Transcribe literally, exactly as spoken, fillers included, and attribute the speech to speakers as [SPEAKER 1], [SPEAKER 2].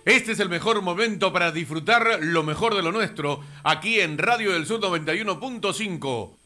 [SPEAKER 1] Este es el mejor momento para disfrutar lo mejor de lo nuestro, aquí en Radio del Sur noventa y uno punto cinco.